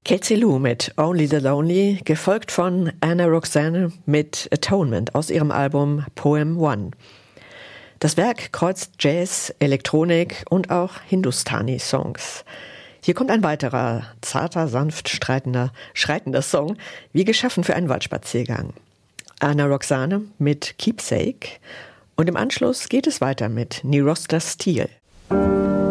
Kelsey Lou mit Only the Lonely, gefolgt von Anna Roxanne mit Atonement aus ihrem Album Poem One. Das Werk kreuzt Jazz, Elektronik und auch Hindustani-Songs. Hier kommt ein weiterer, zarter, sanft schreitender Song, wie geschaffen für einen Waldspaziergang. Anna Roxanne mit Keepsake und im Anschluss geht es weiter mit Nirosta Steel.